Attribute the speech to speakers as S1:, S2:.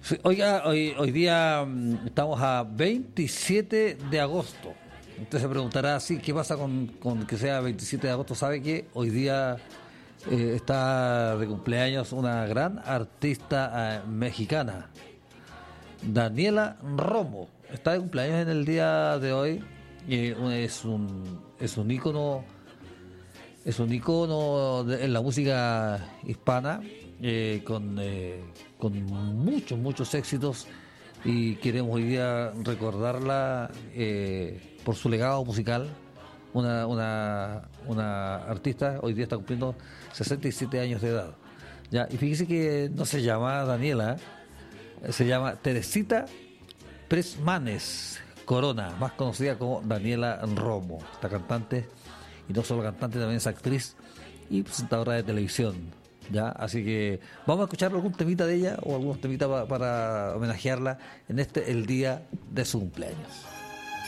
S1: Sí, oiga, hoy día estamos a 27 de agosto. Usted se preguntará, sí, ¿qué pasa con que sea 27 de agosto? ¿Sabe que hoy día está de cumpleaños una gran artista mexicana, Daniela Romo? Está de cumpleaños en el día de hoy. Es un ícono, en la música hispana, con muchos éxitos, y queremos hoy día recordarla por su legado musical. Una artista, hoy día está cumpliendo 67 años de edad. Ya, y fíjese que no se llama Daniela, se llama Teresita Presmanes Corona, más conocida como Daniela Romo. Esta cantante, y no solo cantante, también es actriz y presentadora de televisión. ¿Ya? Así que vamos a escuchar algún temita de ella o algunos temitas para homenajearla en el día de su cumpleaños.